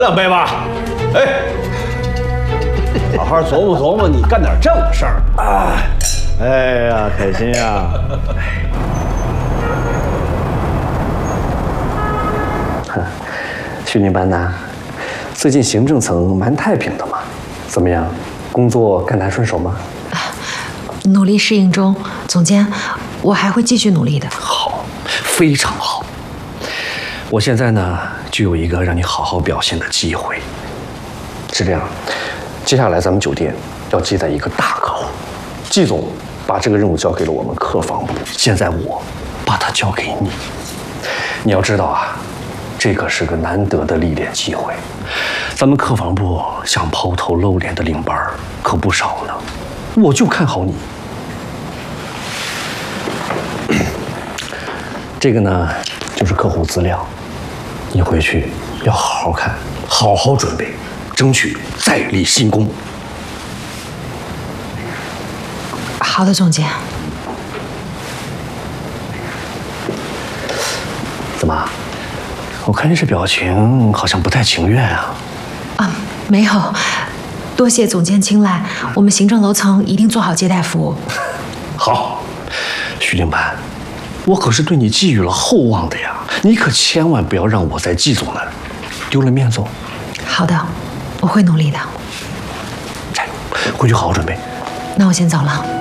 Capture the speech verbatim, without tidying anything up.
两杯吧。哎，好好琢磨琢磨，你干点正事儿啊！哎呀，开心呀！ 训练班呐，最近行政层蛮太平的嘛，怎么样？工作干得还顺手吗？ 努力适应中，总监，我还会继续努力的。 好，非常好。我现在呢，就有一个让你好好表现的机会。是这样，接下来咱们酒店要接待一个大客户，季总把这个任务交给了我们客房部，现在我把它交给你。你要知道啊，这可是个难得的历练机会，咱们客房部想抛头露脸的领班可不少呢，我就看好你。这个呢，就是客户资料，你回去要好好看，好好准备，争取再立新功。 好的，总监。 怎么？我看你这表情好像不太情愿啊。 啊，没有，多谢总监青睐，我们行政楼层一定做好接待服务。 好，徐领班，我可是对你寄予了厚望的呀，你可千万不要让我在季总那儿丢了面子哦。 好的，我会努力的。 加油，回去好好准备。 那我先走了。